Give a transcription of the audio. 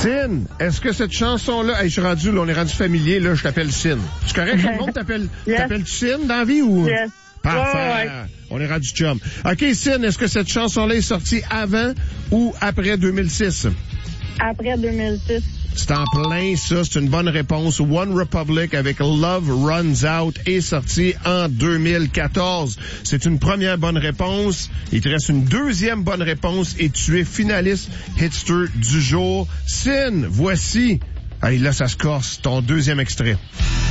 Sin, est-ce que cette chanson-là... Hey, je suis rendu, là, on est rendu familier, là, je t'appelle Sin. C'est correct, tout le monde t'appelle... Yes. T'appelles-tu Sin dans la vie ou... Yes. Parfait. Ouais. On est rendu chum. OK, Sin, est-ce que cette chanson-là est sortie avant ou après 2006? Après 2006. C'est en plein, ça. C'est une bonne réponse. One Republic avec Love Runs Out est sorti en 2014. C'est une première bonne réponse. Il te reste une deuxième bonne réponse et tu es finaliste Hitster du jour. Sin, voici. Allez, là, ça se corse. Ton deuxième extrait.